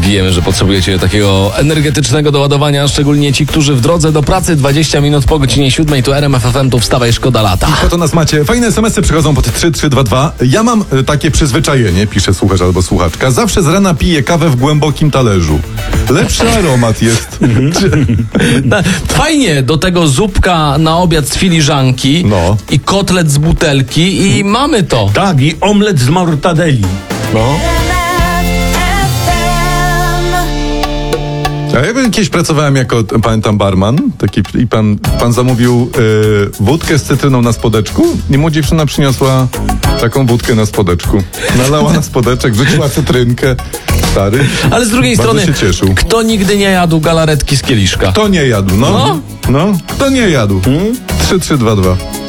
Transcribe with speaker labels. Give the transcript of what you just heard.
Speaker 1: Wiemy, że potrzebujecie takiego energetycznego doładowania, szczególnie ci, którzy w drodze do pracy 20 minut po godzinie 7, tu RMF FM, tu wstawaj, szkoda lata.
Speaker 2: Po to nas macie. Fajne SMS-y przychodzą pod 3322. Ja mam takie przyzwyczajenie, pisze słuchacz albo słuchaczka. Zawsze z rana piję kawę w głębokim talerzu. Lepszy aromat jest.
Speaker 1: Fajnie, do tego zupka na obiad z filiżanki i kotlet z butelki i mamy to.
Speaker 3: Tak, i omlet z mortadelli.
Speaker 1: No.
Speaker 2: A ja kiedyś pracowałem jako, pamiętam, barman i pan zamówił wódkę z cytryną na spodeczku i mu dziewczyna przyniosła taką wódkę na spodeczku. Nalała na spodeczek, wrzuciła cytrynkę. Stary.
Speaker 1: Ale z drugiej strony,
Speaker 2: się cieszył.
Speaker 1: Kto nigdy nie jadł galaretki z kieliszka?
Speaker 2: Kto nie jadł, no. Kto nie jadł? 3322.